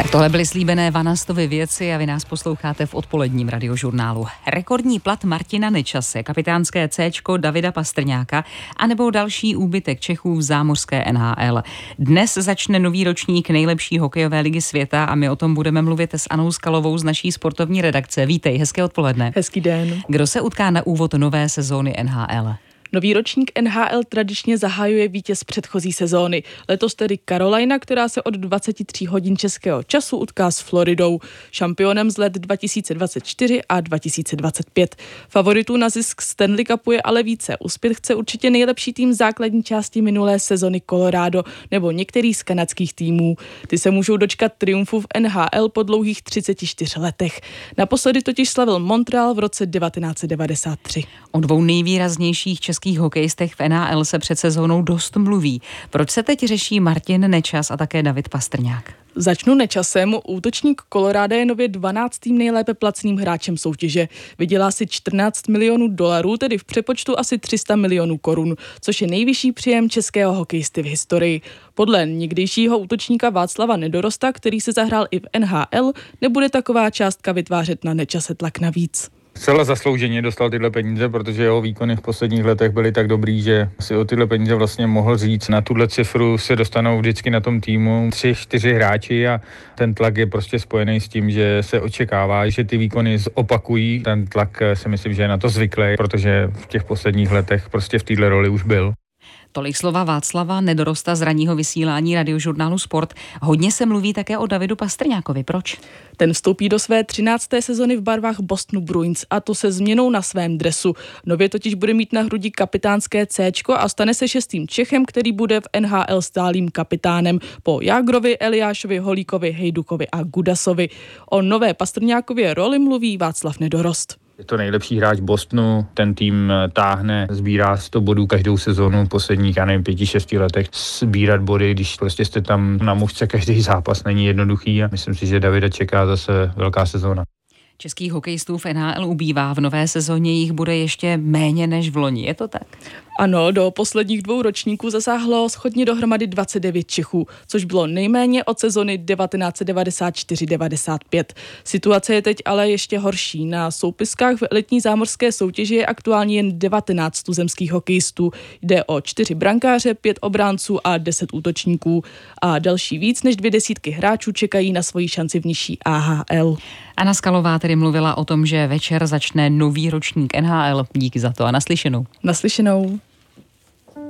Tak tohle byly slíbené Vanastovy věci a vy nás posloucháte v odpoledním radiožurnálu. Rekordní plat Martina Nečase, kapitánské Cčko Davida Pastrňáka anebo další úbytek Čechů v zámořské NHL. Dnes začne nový ročník nejlepší hokejové ligy světa a my o tom budeme mluvit s Anou Skalovou z naší sportovní redakce. Vítej, hezké odpoledne. Hezký den. Kdo se utká na úvod nové sezóny NHL? Nový ročník NHL tradičně zahajuje vítěz předchozí sezóny. Letos tedy Carolina, která se od 23 hodin českého času utká s Floridou, šampionem z let 2024 a 2025. Favoritů na zisk Stanley Cupu je ale více. Uspět chce určitě nejlepší tým základní části minulé sezony Colorado nebo některý z kanadských týmů. Ty se můžou dočkat triumfu v NHL po dlouhých 34 letech. Naposledy totiž slavil Montreal v roce 1993. O dvou nejvýraznějších českých hokejistech v NHL se před sezónou dost mluví. Proč se teď řeší Martin Nečas a také David Pastrňák? Začnu Nečasem. Útočník Colorado je nově 12. nejlépe placeným hráčem soutěže. Vydělá si 14 milionů dolarů, tedy v přepočtu asi 300 milionů korun, což je nejvyšší příjem českého hokejisty v historii. Podle někdejšího útočníka Václava Nedorosta, který se zahrál i v NHL, nebude taková částka vytvářet na Nečase tlak navíc. Zcela zaslouženě dostal tyhle peníze, protože jeho výkony v posledních letech byly tak dobrý, že si o tyhle peníze vlastně mohl říct. Na tuhle cifru se dostanou vždycky na tom týmu 3-4 hráči a ten tlak je prostě spojený s tím, že se očekává, že ty výkony zopakují. Ten tlak si myslím, že je na to zvyklý, protože v těch posledních letech prostě v téhle roli už byl. Tolik slova Václava Nedorosta z ranního vysílání radiožurnálu Sport. Hodně se mluví také o Davidu Pastrňákovi. Proč? Ten vstoupí do své 13. sezony v barvách Bostonu Bruins a to se změnou na svém dresu. Nově totiž bude mít na hrudi kapitánské Cčko a stane se 6. Čechem, který bude v NHL stálým kapitánem po Jágrovi, Eliášovi, Holíkovi, Hejdukovi a Gudasovi. O nové Pastrňákově roli mluví Václav Nedorost. Je to nejlepší hráč Bostonu, ten tým táhne, sbírá 100 bodů každou sezonu v posledních, 5-6 letech. Sbírat body, když prostě jste tam na mužce každý zápas, není jednoduchý a myslím si, že Davida čeká zase velká sezóna. Českých hokejistů v NHL ubývá, v nové sezóně jich bude ještě méně než v loni, je to tak? Ano, do posledních 2 ročníků zasáhlo shodně dohromady 29 Čechů, což bylo nejméně od sezony 1994-95. Situace je teď ale ještě horší. Na soupiskách v elitní zámořské soutěži je aktuálně jen 19 tuzemských hokejistů. Jde o 4 brankáře, 5 obránců a 10 útočníků. A další víc než 200 hráčů čekají na svoji šanci v nižší AHL. Anna Skalová tedy mluvila o tom, že večer začne nový ročník NHL. Díky za to a naslyšenou. Naslyšenou.